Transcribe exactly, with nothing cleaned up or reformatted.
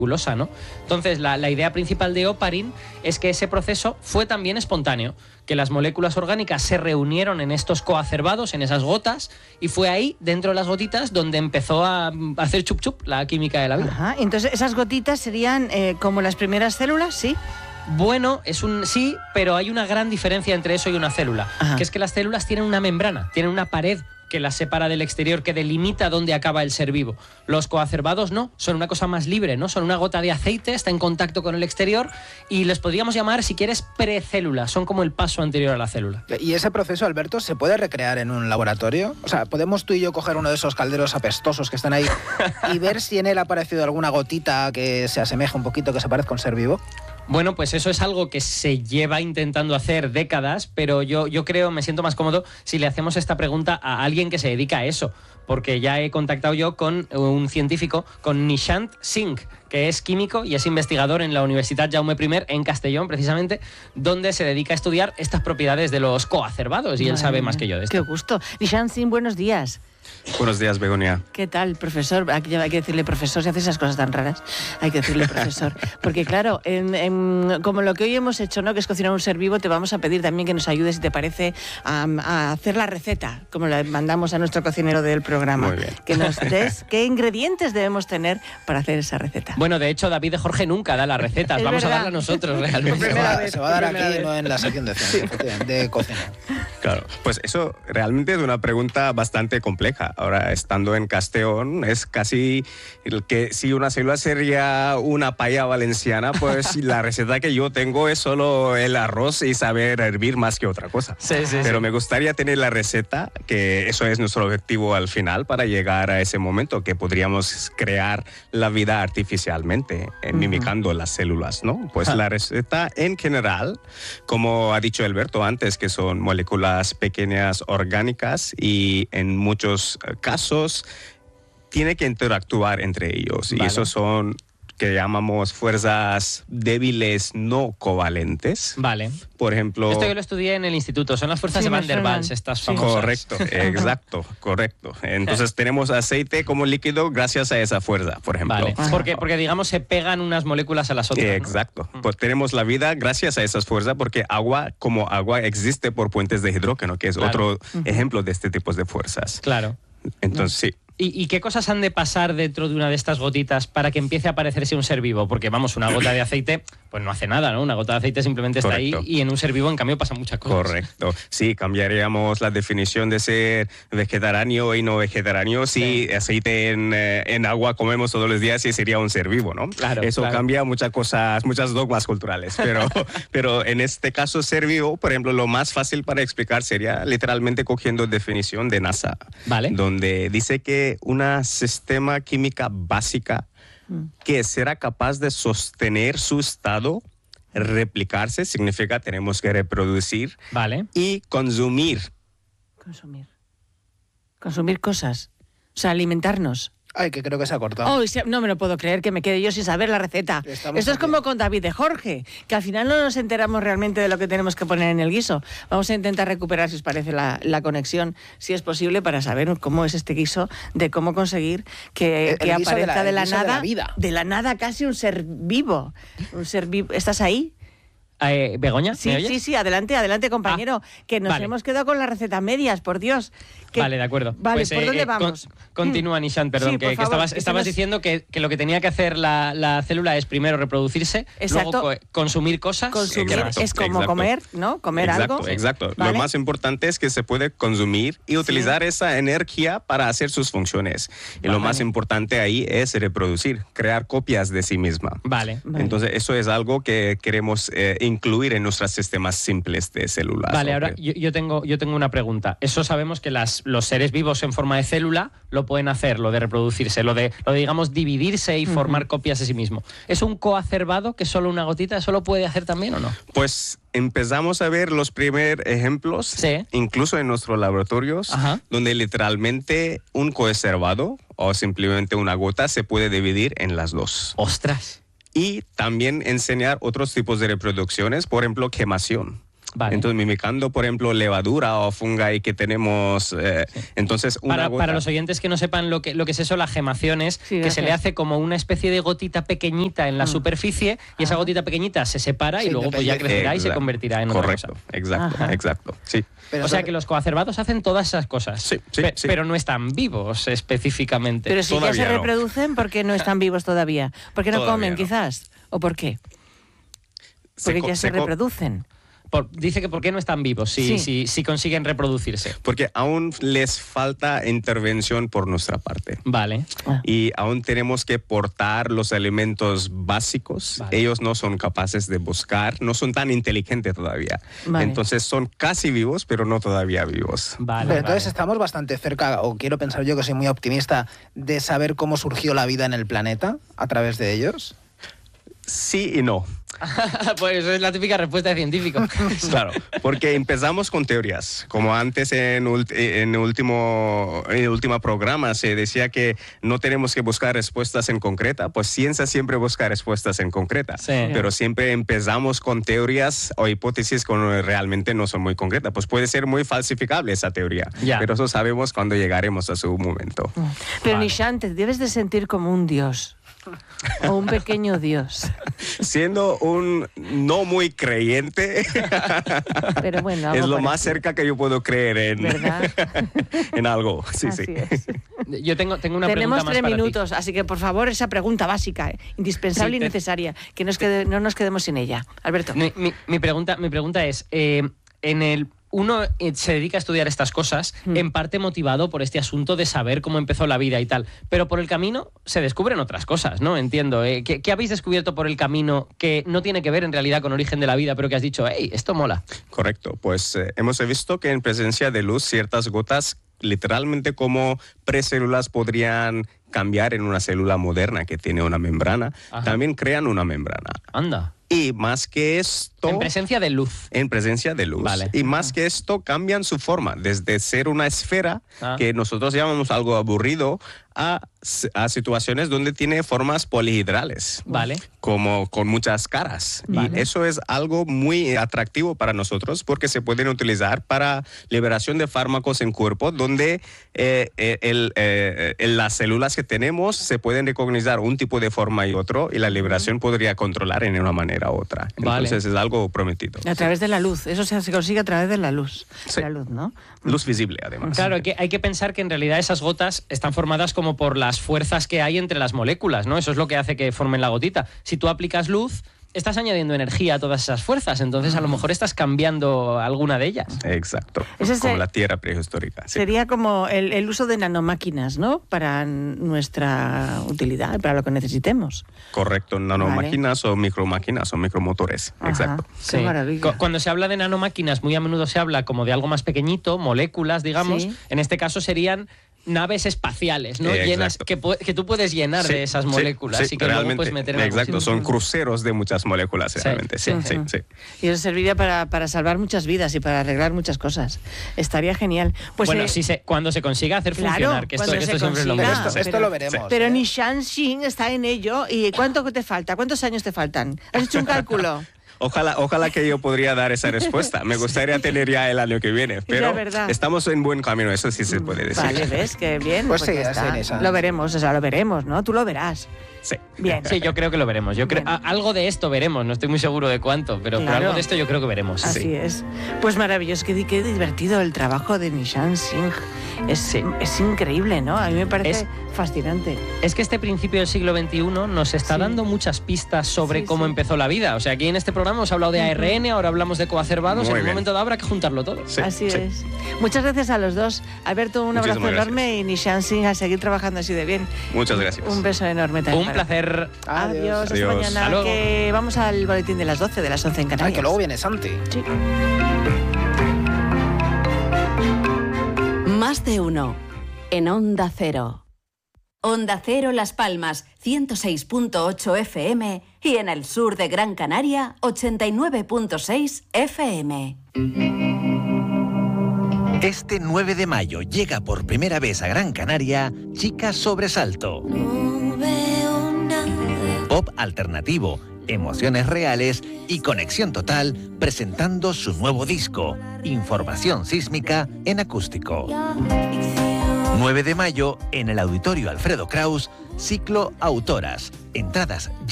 ¿no? Entonces, la, la idea principal de Oparin es que ese proceso fue también espontáneo, que las moléculas orgánicas se reunieron en estos coacervados, en esas gotas, y fue ahí, dentro de las gotitas, donde empezó a, a hacer chup chup la química de la vida. Ajá. Entonces, esas gotitas serían eh, como las primeras células, ¿sí? Bueno, es un sí, pero hay una gran diferencia entre eso y una célula, Ajá. que es que las células tienen una membrana, tienen una pared que las separa del exterior, que delimita dónde acaba el ser vivo. Los coacervados no, son una cosa más libre, ¿no? Son una gota de aceite, está en contacto con el exterior y les podríamos llamar, si quieres, precélulas, son como el paso anterior a la célula. ¿Y ese proceso, Alberto, se puede recrear en un laboratorio? O sea, ¿podemos tú y yo coger uno de esos calderos apestosos que están ahí y ver si en él ha aparecido alguna gotita que se asemeja un poquito, que se parezca a un ser vivo? Bueno, pues eso es algo que se lleva intentando hacer décadas, pero yo, yo creo, me siento más cómodo si le hacemos esta pregunta a alguien que se dedica a eso, porque ya he contactado yo con un científico, con Nishant Singh, que es químico y es investigador en la Universidad Jaume I en Castellón, precisamente, donde se dedica a estudiar estas propiedades de los coacervados, y él Madre sabe mía, más que yo de esto. Qué gusto. Nishant Singh, buenos días. Buenos días, Begoña. ¿Qué tal, profesor? Aquí hay que decirle profesor, si hace esas cosas tan raras, hay que decirle profesor. Porque claro, en, en, como lo que hoy hemos hecho, ¿no?, que es cocinar un ser vivo, te vamos a pedir también que nos ayudes, si te parece, a, a hacer la receta, como la mandamos a nuestro cocinero del programa. Muy bien. Que nos des qué ingredientes debemos tener para hacer esa receta. Bueno, de hecho, David de Jorge nunca da las recetas, Es vamos verdad. a darla nosotros realmente. Se va, vez, se va a dar primera aquí, vez. no en la sección de, ciencia, de cocina. Claro, pues eso realmente es una pregunta bastante compleja. Ahora, estando en Castellón, es casi el que si una célula sería una paella valenciana, pues la receta que yo tengo es solo el arroz y saber hervir más que otra cosa. Sí, sí, Pero sí. me gustaría tener la receta, que eso es nuestro objetivo al final, para llegar a ese momento que podríamos crear la vida artificialmente, eh, mimicando las células, ¿no? Pues Ah. la receta en general, como ha dicho Alberto antes, que son moléculas pequeñas orgánicas y en muchos eh, casos tiene que interactuar entre ellos. Vale. Y esos son que llamamos fuerzas débiles no covalentes. Vale. Por ejemplo... Esto yo lo estudié en el instituto, son las fuerzas Sí, de me Van der suenan. Waals, estas Sí. famosas. Correcto, exacto, correcto. Entonces tenemos aceite como líquido gracias a esa fuerza, por ejemplo. Vale, porque, porque digamos se pegan unas moléculas a las otras, ¿no? Exacto. Pues tenemos la vida gracias a esas fuerzas, porque agua como agua existe por puentes de hidrógeno, que es Claro. otro ejemplo de este tipo de fuerzas. Claro. Entonces, sí. ¿Y, ¿Y qué cosas han de pasar dentro de una de estas gotitas para que empiece a parecerse un ser vivo? Porque, vamos, una gota de aceite pues no hace nada, ¿no? Una gota de aceite simplemente está Correcto. ahí y en un ser vivo, en cambio, pasan muchas cosas. Correcto. Sí, cambiaríamos la definición de ser vegetariano y no vegetariano. Si Sí. aceite en, eh, en agua comemos todos los días, sí sería un ser vivo, ¿no? Claro, Eso claro. cambia muchas cosas, muchas dogmas culturales. Pero, pero en este caso, ser vivo, por ejemplo, lo más fácil para explicar sería literalmente cogiendo definición de NASA. Vale. Donde dice que una sistema química básica que será capaz de sostener su estado, replicarse, significa tenemos que reproducir Vale. y consumir. Consumir. Consumir cosas. O sea, alimentarnos. Ay, que creo que se ha cortado. Oh, se- no me lo puedo creer que me quede yo sin saber la receta. Estamos Esto es aquí. como con David de Jorge, que al final no nos enteramos realmente de lo que tenemos que poner en el guiso. Vamos a intentar recuperar, si os parece, la, la conexión, si es posible, para saber cómo es este guiso, de cómo conseguir que, El- que el guiso de aparezca la- de el la, guiso de nada, la vida. de la nada casi un ser vivo. Un ser vivo. ¿Estás ahí? Eh, ¿Begoña? Sí, ¿me oyes? sí, sí, adelante, adelante, compañero, que nos vale. hemos quedado con la receta a medias, por Dios. Que- Vale, de acuerdo. Vale, Pues, ¿por eh, dónde eh, con- vamos? continúa, Nishant, perdón, Sí, que, por que favor, estabas, que se estabas nos- diciendo que, que lo que tenía que hacer la, la célula es primero reproducirse, Exacto. luego co- consumir cosas. Consumir ¿Qué más? es como Exacto. comer, ¿no? Comer exacto, algo. Exacto. ¿Vale? Lo más importante es que se puede consumir y utilizar esa energía para hacer sus funciones. Y lo Vale. más importante ahí es reproducir, crear copias de sí misma. Vale. Vale. Entonces, eso es algo que queremos eh, incluir en nuestros sistemas simples de células. Vale, ¿ok? ahora yo, yo tengo, yo tengo una pregunta. Eso sabemos que las, los seres vivos en forma de célula lo pueden hacer, lo de reproducirse, lo de, lo de digamos, dividirse y formar copias de sí mismo. ¿Es un coacervado que solo una gotita eso lo puede hacer también o no? Pues empezamos a ver los primeros ejemplos, Sí. incluso en nuestros laboratorios, Ajá. donde literalmente un coacervado o simplemente una gota se puede dividir en las dos. ¡Ostras! Y también enseñar otros tipos de reproducciones, por ejemplo, quemación. Vale. Entonces, mimicando, por ejemplo, levadura o fungi que tenemos. Eh, sí. Entonces, una para, gota... para los oyentes que no sepan lo que, lo que es eso, la gemación es sí, que gracias. se le hace como una especie de gotita pequeñita en la mm. superficie y esa gotita pequeñita se separa sí, y luego pues ya crecerá exacto. y se convertirá en otra Correcto, cosa. exacto, Ajá. exacto. Sí. Pero o sea que los coacervados hacen todas esas cosas, sí, sí, pe sí. pero no están vivos específicamente. Pero si todavía ya se no. reproducen, ¿por qué no están vivos todavía? ¿Por qué no todavía comen no. quizás? ¿O por qué? Porque se ya se, se reproducen. Por, dice que por qué no están vivos si, sí. si, si consiguen reproducirse. Porque aún les falta intervención por nuestra parte. Vale. Ah. Y aún tenemos que portar los alimentos básicos. Vale. Ellos no son capaces de buscar, no son tan inteligentes todavía. Vale. Entonces son casi vivos, pero no todavía vivos. Vale, pero entonces vale. estamos bastante cerca, o quiero pensar yo que soy muy optimista, de saber cómo surgió la vida en el planeta a través de ellos. Sí y no. Pues eso es la típica respuesta de científico. Claro, porque empezamos con teorías. Como antes en en último en el último programa se decía que no tenemos que buscar respuestas en concreta, pues ciencia siempre busca respuestas en concreta. Sí. Pero siempre empezamos con teorías o hipótesis que realmente no son muy concretas. Pues puede ser muy falsificable esa teoría, ya. pero eso sabemos cuando llegaremos a su momento. Pero vale. Nishan, te debes de sentir como un dios. O un pequeño dios. Siendo un no muy creyente, pero bueno, es lo parecido. más cerca que yo puedo creer en, en algo. Sí, así sí. Es. Yo tengo, tengo una Tenemos pregunta más tres para minutos, ti. así que por favor, esa pregunta básica, eh, indispensable sí, te... y necesaria, que nos quede, no nos quedemos sin ella. Alberto. Mi, mi, mi, pregunta, mi pregunta es, eh, en el... Uno se dedica a estudiar estas cosas, mm. en parte motivado por este asunto de saber cómo empezó la vida y tal, pero por el camino se descubren otras cosas, ¿no? Entiendo. ¿eh? ¿Qué, ¿Qué habéis descubierto por el camino que no tiene que ver en realidad con origen de la vida, pero que has dicho, hey, esto mola? Correcto. Pues eh, hemos visto que en presencia de luz ciertas gotas, literalmente como precélulas podrían cambiar en una célula moderna que tiene una membrana, Ajá. también crean una membrana. Anda. Y más que esto... En presencia de luz. En presencia de luz. Vale. Y más que esto, cambian su forma, desde ser una esfera, ah. que nosotros llamamos algo aburrido, a, a situaciones donde tiene formas polihidrales. Vale. Como con muchas caras. Vale. Y eso es algo muy atractivo para nosotros porque se pueden utilizar para liberación de fármacos en cuerpo, donde eh, el, eh, el, las células que tenemos se pueden reconocer un tipo de forma y otro, y la liberación podría controlar en una manera u otra. Entonces vale. es algo prometido. A través de la luz. Eso se consigue a través de la luz. Sí. La luz, ¿no? Luz visible, además. Claro, hay que, hay que pensar que en realidad esas gotas están formadas como por las fuerzas que hay entre las moléculas, ¿no? Eso es lo que hace que formen la gotita. Si tú aplicas luz, estás añadiendo energía a todas esas fuerzas, entonces a lo mejor estás cambiando alguna de ellas. Exacto, Ese como se... la Tierra prehistórica. Sí. Sería como el, el uso de nanomáquinas, ¿no? Para nuestra utilidad, para lo que necesitemos. Correcto, nanomáquinas vale. o micromáquinas o micromotores. Ajá, exacto. Qué sí. maravilla. Cuando se habla de nanomáquinas, muy a menudo se habla como de algo más pequeñito, moléculas, digamos. Sí. En este caso serían naves espaciales, ¿no? Eh, Llenas, que, que tú puedes llenar sí, de esas moléculas sí, sí, y que realmente, luego puedes meter en exacto, algún son cruceros de muchas moléculas, realmente. Sí, sí, sí, sí. Y eso serviría para, para salvar muchas vidas y para arreglar muchas cosas. Estaría genial. Pues bueno, eh, si se, cuando se consiga hacer claro, funcionar, que esto, que esto siempre es lo consiga, mejor. Esto, esto pero, lo veremos. Pero ¿eh? Nishan Xin está en ello. ¿Y cuánto te falta? ¿Cuántos años te faltan? ¿Has hecho un cálculo? Ojalá, ojalá que yo podría dar esa respuesta. Me gustaría tener ya el año que viene, pero estamos en buen camino, eso sí se puede decir. Vale, ¿ves? Qué bien. Pues, pues sí, ya está. esa. Lo veremos, o sea, lo veremos, ¿no? Tú lo verás. Sí. Bien. Sí, yo creo que lo veremos. Yo creo, a, algo de esto veremos, no estoy muy seguro de cuánto, pero, Claro. pero algo de esto yo creo que veremos. Así sí. es. Pues maravilloso, qué, qué divertido el trabajo de Nishan Singh. Es, Sí. es increíble, ¿no? A mí me parece Es- fascinante. Es que este principio del siglo veintiuno nos está Sí. dando muchas pistas sobre Sí, cómo sí. empezó la vida. O sea, aquí en este programa hemos hablado de A R N, ahora hablamos de coacervados, Muy en un bien. momento dado habrá que juntarlo todo. Sí, Así sí. es. Muchas gracias a los dos. Alberto, un abrazo Muchísimas enorme y Nishan Singh a seguir trabajando así de bien. Muchas gracias. Un beso enorme también. Un para- placer. Adiós, hasta Adiós. mañana. Hasta luego. Que vamos al boletín de las doce, de las once en Canarias. Ay, que luego viene Santi. Sí. Más de uno en Onda Cero. Onda Cero Las Palmas, ciento seis punto ocho F M y en el sur de Gran Canaria, ochenta y nueve punto seis F M. Este nueve de mayo llega por primera vez a Gran Canaria Chica Sobresalto. Pop alternativo, emociones reales y conexión total presentando su nuevo disco, Información Sísmica en acústico. nueve de mayo en el Auditorio Alfredo Kraus, ciclo Autoras. Entradas